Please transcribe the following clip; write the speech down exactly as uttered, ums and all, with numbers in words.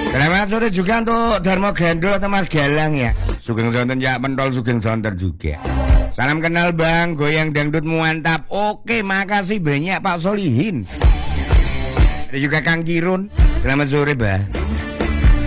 Selamat sore juga untuk Darmo Gandul atau Mas Galang ya. Sugeng Sonten ya Pentol, Sugeng Sonten juga. Salam kenal Bang, goyang dangdut mantap. Oke, makasih banyak Pak Solihin. Ada juga Kang Kirun. Selamat sore, Bah.